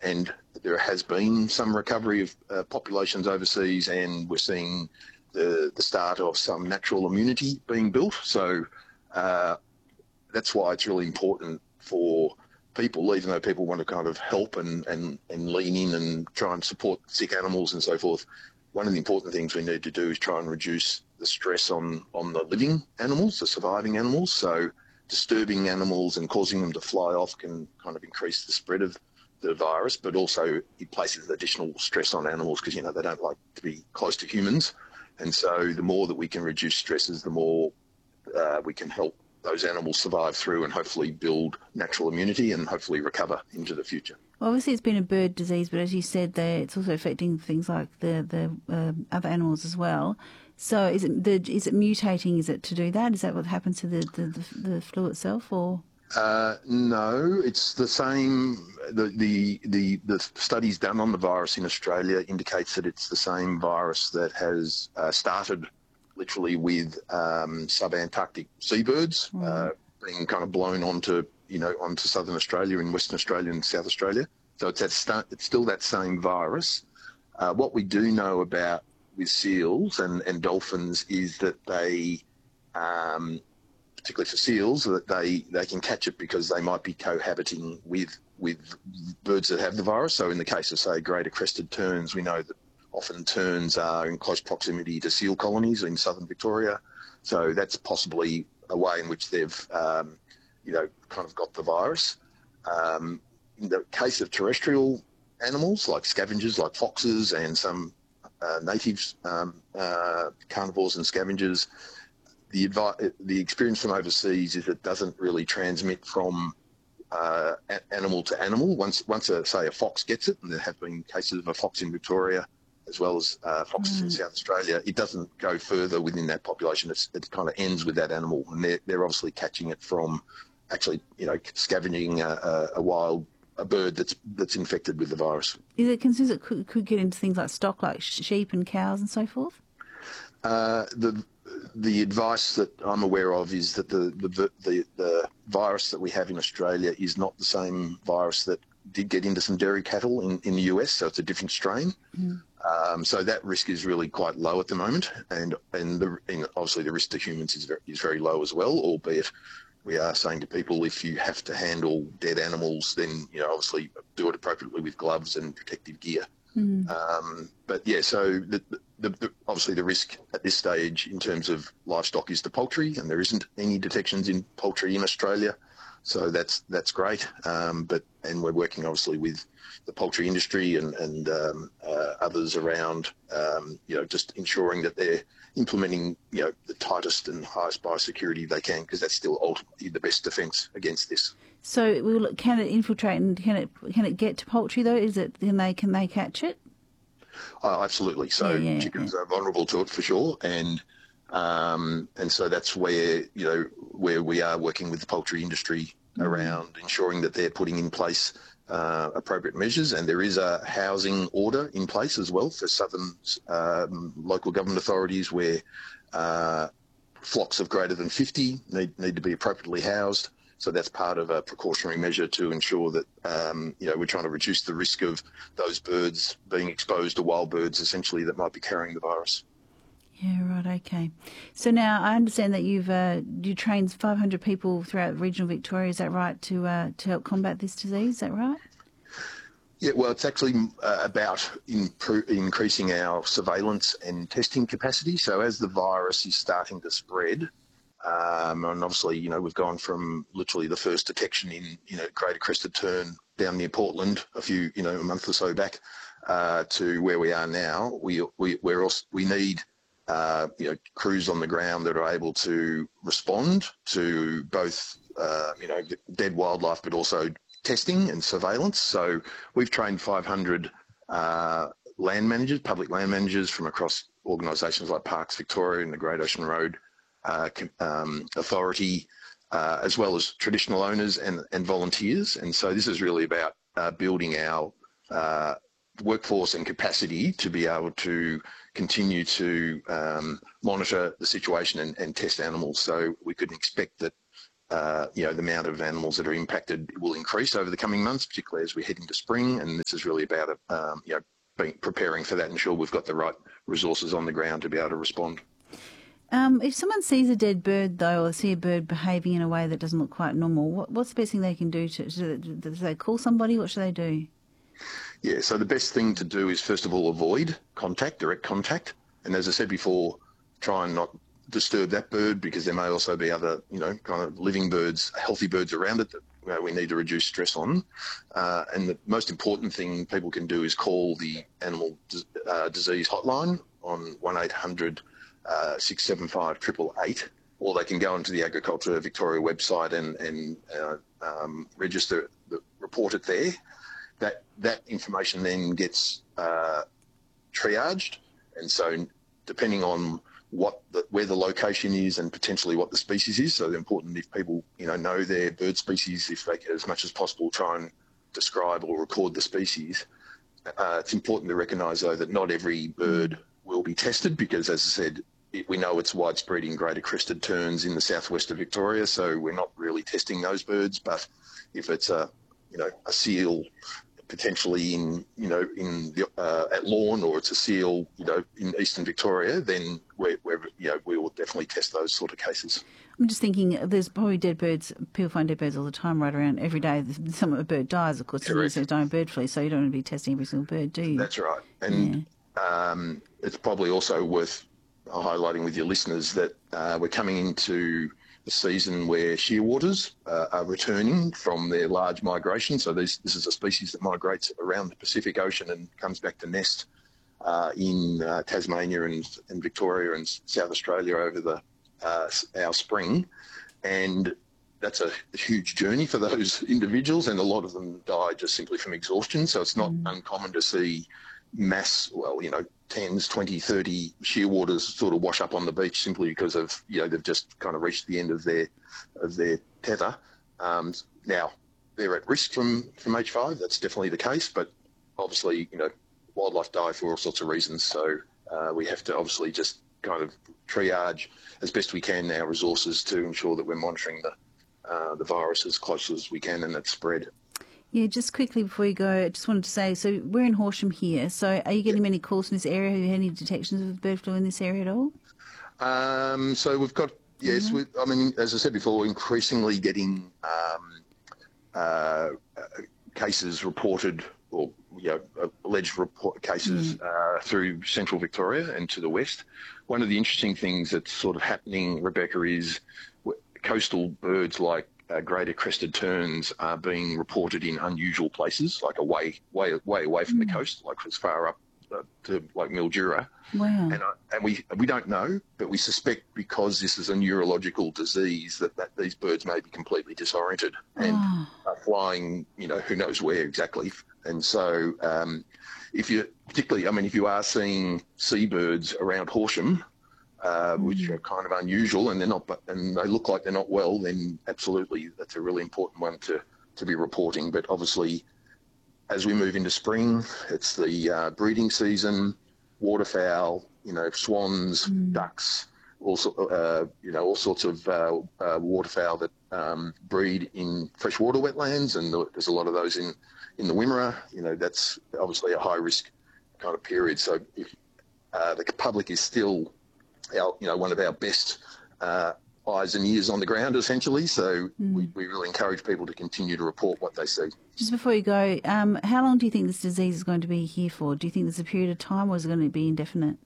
and there has been some recovery of populations overseas, and we're seeing the start of some natural immunity being built. So that's why it's really important for people, even though people want to kind of help and lean in and try and support sick animals and so forth. One of the important things we need to do is try and reduce the stress on the living animals, the surviving animals. So disturbing animals and causing them to fly off can kind of increase the spread of the virus, but also it places additional stress on animals because, they don't like to be close to humans. And so the more that we can reduce stresses, the more we can help those animals survive through and hopefully build natural immunity and hopefully recover into the future. Well, obviously it's been a bird disease, but as you said, it's also affecting things like the other animals as well. So is it mutating? Is it to do that? Is that what happens to the flu itself, or? No, it's the same. The studies done on the virus in Australia indicates that it's the same virus that has started literally with subantarctic seabirds being kind of blown onto southern Australia and Western Australia and South Australia. So it's still that same virus. What we do know about with seals and dolphins is that they, particularly for seals, that they can catch it because they might be cohabiting with birds that have the virus. So in the case of, say, greater crested terns, we know that often terns are in close proximity to seal colonies in southern Victoria. So that's possibly a way in which they've, kind of got the virus. In the case of terrestrial animals like scavengers, like foxes and some native carnivores and scavengers, the experience from overseas is it doesn't really transmit from animal to animal. Once say a fox gets it, and there have been cases of a fox in Victoria as well as foxes in South Australia, it doesn't go further within that population. It kind of ends with that animal, and they're obviously catching it from actually, scavenging a bird that's infected with the virus. Is it concerns it could get into things like stock, like sheep and cows and so forth? The advice that I'm aware of is that the virus that we have in Australia is not the same virus that did get into some dairy cattle in the US, so it's a different strain. So that risk is really quite low at the moment, and obviously the risk to humans is very low as well, albeit we are saying to people, if you have to handle dead animals, then obviously do it appropriately with gloves and protective gear. But yeah, so obviously the risk at this stage in terms of livestock is the poultry, and there isn't any detections in poultry in Australia, so that's great. And we're working obviously with the poultry industry and others around, just ensuring that they're implementing, the tightest and highest biosecurity they can, because that's still ultimately the best defence against this. So, can it infiltrate and can it get to poultry though? Can they catch it? Absolutely. So chickens are vulnerable to it for sure, and so that's where we are working with the poultry industry around ensuring that they're putting in place appropriate measures, and there is a housing order in place as well for southern local government authorities where flocks of greater than 50 need to be appropriately housed. So that's part of a precautionary measure to ensure that we're trying to reduce the risk of those birds being exposed to wild birds essentially that might be carrying the virus. Yeah, right, okay. So now I understand that you trained 500 people throughout regional Victoria, is that right, to help combat this disease, is that right? Yeah, well, it's actually about increasing our surveillance and testing capacity. So as the virus is starting to spread, and obviously, we've gone from literally the first detection in, greater crested tern down near Portland a month or so back, to where we are now. We need crews on the ground that are able to respond to both, dead wildlife, but also testing and surveillance. So we've trained 500 land managers, public land managers from across organisations like Parks Victoria and the Great Ocean Road Authority, as well as traditional owners and volunteers. And so this is really about building our workforce and capacity to be able to continue to monitor the situation and test animals. So we could expect that the amount of animals that are impacted will increase over the coming months, particularly as we head into spring. And this is really about preparing for that and ensure we've got the right resources on the ground to be able to respond. If someone sees a dead bird, though, or see a bird behaving in a way that doesn't look quite normal, what's the best thing they can do? Do they call somebody? What should they do? Yeah, so the best thing to do is, first of all, avoid direct contact. And as I said before, try and not disturb that bird, because there may also be other, kind of living birds, healthy birds around it that we need to reduce stress on. And the most important thing people can do is call the animal disease hotline on 1800 675 888, or they can go onto the Agriculture Victoria website and register, report it there. That information then gets triaged, and so depending on where the location is and potentially what the species is. So it's important if people know their bird species, if they can, as much as possible, try and describe or record the species. It's important to recognise, though, that not every bird will be tested, because, as I said, we know it's widespread in greater crested terns in the southwest of Victoria, so we're not really testing those birds. But if it's a seal potentially at Lorne, or it's a seal in eastern Victoria, then we will definitely test those sort of cases. I'm just thinking, there's probably dead birds. People find dead birds all the time, right around every day. A bird dies, of course. There's dying bird flu, so you don't want to be testing every single bird, do you? That's right. And it's probably also worth highlighting with your listeners that we're coming into a season where shearwaters are returning from their large migration. So this is a species that migrates around the Pacific Ocean and comes back to nest in Tasmania and Victoria and South Australia over our spring. And that's a huge journey for those individuals, and a lot of them die just simply from exhaustion. So it's not uncommon to see mass, 10s, 20, 30 shearwaters sort of wash up on the beach simply because of, they've just kind of reached the end of their tether. Now, they're at risk from H5, that's definitely the case, but obviously, wildlife die for all sorts of reasons. So we have to obviously just kind of triage as best we can our resources to ensure that we're monitoring the virus as close as we can and its spread. Yeah, just quickly before you go, I just wanted to say, so we're in Horsham here, so are you getting many calls in this area? Have you had any detections of bird flu in this area at all? So we've got, yes, as I said before, we're increasingly getting cases reported, or alleged cases through central Victoria and to the west. One of the interesting things that's sort of happening, Rebecca, is coastal birds like greater crested terns are being reported in unusual places, like way away from the coast, like as far up to like Mildura. Wow. And we don't know, but we suspect, because this is a neurological disease, that these birds may be completely disoriented and are flying, who knows where exactly. And so if you are seeing seabirds around Horsham, which are kind of unusual, and they look like they're not well, then absolutely that's a really important one to be reporting. But obviously, as we move into spring, it's the breeding season, waterfowl, swans, ducks, also all sorts of waterfowl that breed in freshwater wetlands, and there's a lot of those in the Wimmera. That's obviously a high risk kind of period. So if the public is still one of our best eyes and ears on the ground, essentially. So we really encourage people to continue to report what they see. Just before you go, how long do you think this disease is going to be here for? Do you think there's a period of time, or is it going to be indefinite?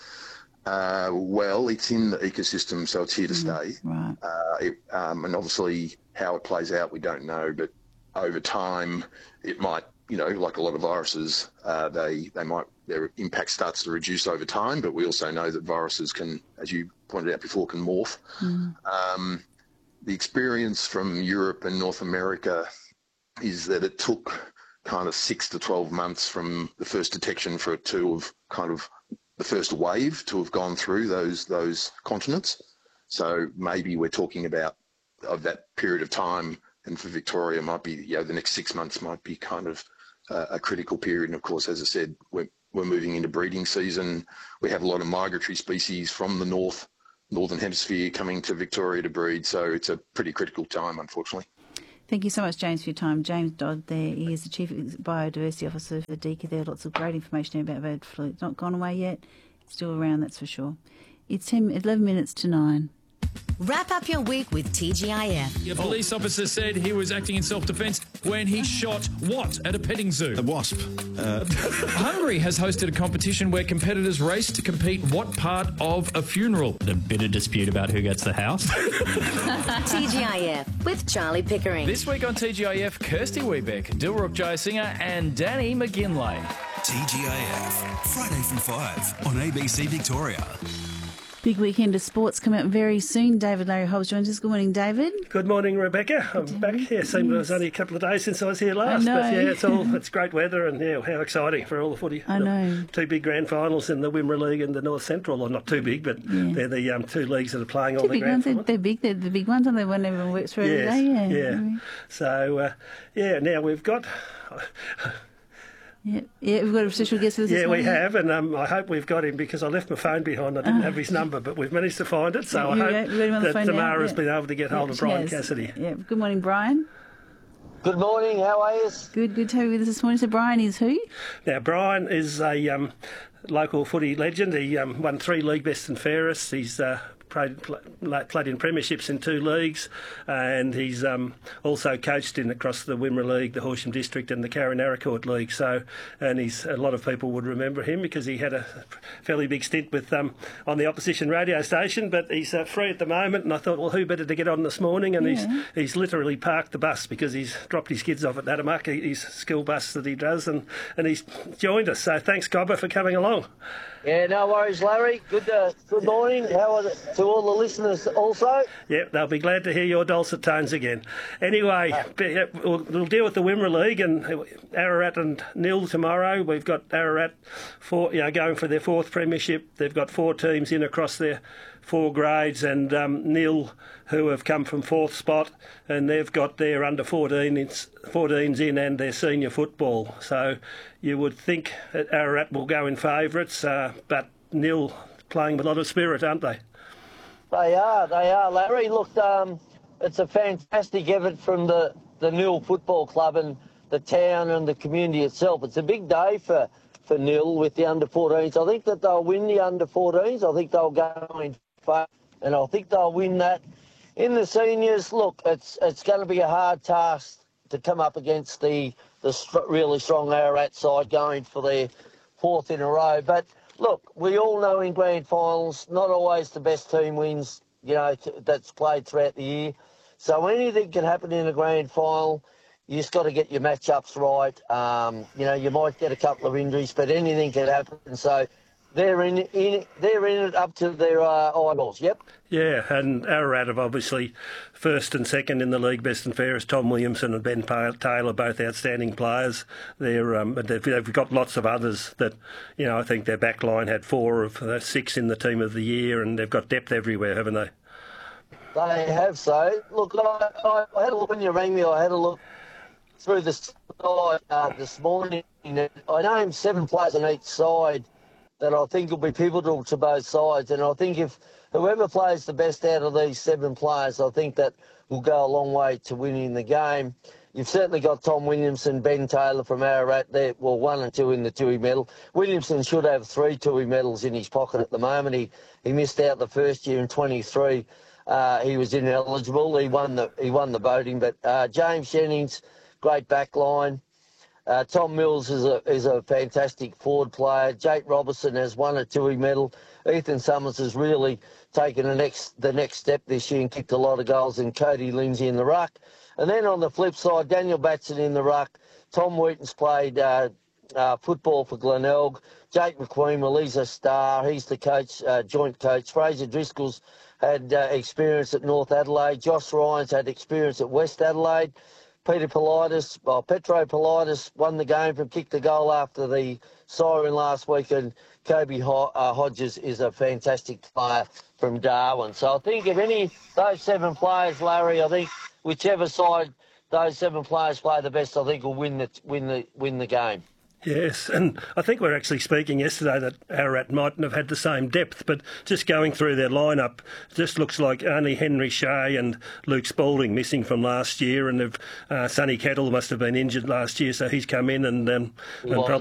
Well, it's in the ecosystem, so it's here to stay. Right. And obviously how it plays out, we don't know. But over time, it might, like a lot of viruses, their impact starts to reduce over time, but we also know that viruses can, as you pointed out before, can morph. The experience from Europe and North America is that it took kind of 6 to 12 months from the first detection for it to have kind of the first wave to have gone through those continents. So maybe we're talking about of that period of time, and for Victoria might be, the next 6 months might be kind of a critical period. And of course, as I said, we're moving into breeding season. We have a lot of migratory species from the north Northern Hemisphere coming to Victoria to breed. So it's a pretty critical time, unfortunately. Thank you so much, James, for your time. James Dodd there. He is the Chief Biodiversity Officer for DECA there. Lots of great information about bird flu. It's not gone away yet. It's still around, that's for sure. It's 11 minutes to 9. Wrap up your week with TGIF. A police officer said he was acting in self-defence when he shot what at a petting zoo? A wasp. Hungary has hosted a competition where competitors race to compete what part of a funeral. The bitter dispute about who gets the house. TGIF with Charlie Pickering. This week on TGIF, Kirsty Wiebeck, Dilruk Jayasinghe and Danny McGinlay. TGIF, Friday from 5 on ABC Victoria. Big weekend of sports come out very soon. David Larry Hobbs joins us. Good morning, David. Good morning, Rebecca. I'm back here. Seemed it was only a couple of days since I was here last. But yeah, it's great weather and how exciting for all the footy. I know. Two big grand finals in the Wimmera League and the North Central. Well, not too big, but they're the two leagues that are playing all the grand finals. They're big. They're the big ones, and they one everyone works for every day. Yeah. So, now we've got... Yeah, we've got a special guest with us. Yeah, we have, and I hope we've got him because I left my phone behind. I didn't have his number, but we've managed to find it. So I hope that Tamara's been able to get hold of Brian Cassidy. Yeah. Good morning, Brian. Good morning. How are you? Good to have you with us this morning. So Brian is who? Now, Brian is a local footy legend. He won 3 league best and fairest. He's played in premierships in 2 leagues, and he's also coached across the Wimmera League, the Horsham District and the Carron-Aracourt League. So, and a lot of people would remember him because he had a fairly big stint with on the opposition radio station, but he's free at the moment, and I thought, well, who better to get on this morning? And he's literally parked the bus because he's dropped his kids off at Natamuck, his school bus that he does, and he's joined us. So thanks, Cobber, for coming along. Yeah, no worries, Larry. Good morning. How are to all the listeners also? Yep, they'll be glad to hear your dulcet tones again. Anyway, we'll deal with the Wimmera League and Ararat and Nil tomorrow. We've got Ararat going for their 4th premiership. They've got 4 teams in across their 4 grades, and Nil, who have come from 4th spot, and they've got their under 14s in and their senior football. So you would think that Ararat will go in favourites, but Nil playing with a lot of spirit, aren't they? They are, Larry. Look, it's a fantastic effort from the Nil Football Club and the town and the community itself. It's a big day for Nil with the under 14s. I think that they'll win the under 14s. I think they'll go in favour, and I think they'll win that. In the seniors, look, it's going to be a hard task to come up against the really strong Ararat side going for their 4th in a row. But look, we all know in grand finals, not always the best team wins, that's played throughout the year. So anything can happen in a grand final. You just got to get your matchups right. You might get a couple of injuries, but anything can happen. So they're in it up to their eyeballs. Yep. Yeah, and Ararat have obviously 1st and 2nd in the league best and fairest. Tom Williamson and Ben Taylor, both outstanding players. They've got lots of others that, I think their back line had 4 of 6 in the team of the year, and they've got depth everywhere, haven't they? They have so. Look, I had a look when you rang me. I had a look through the side this morning. I named 7 players on each side that I think will be pivotal to both sides, and I think if whoever plays the best out of these 7 players, I think that will go a long way to winning the game. You've certainly got Tom Williamson, Ben Taylor from Ararat there, 1 and 2 in the Toohey medal. Williamson should have 3 Toohey medals in his pocket at the moment. He missed out the first year in 23. He was ineligible. He won the voting, but James Jennings, great back line. Tom Mills is a fantastic forward player. Jake Robertson has won a Toohey medal. Ethan Summers has really taken the next step this year and kicked a lot of goals, and Cody Lindsay in the ruck. And then on the flip side, Daniel Batson in the ruck. Tom Wheaton's played football for Glenelg. Jake McQueen, well, he's a star. He's the coach, joint coach. Fraser Driscoll's had experience at North Adelaide. Josh Ryan's had experience at West Adelaide. Petro Politis won the game from kick to goal after the siren last week, and Kobe Hodges is a fantastic player from Darwin. So I think if those 7 players, Larry, I think whichever side those 7 players play the best, I think will win the game. Yes, and I think we were actually speaking yesterday that Ararat mightn't have had the same depth, but just going through their lineup, just looks like only Henry Shea and Luke Spalding missing from last year, and Sonny Kettle must have been injured last year, so he's come in and probably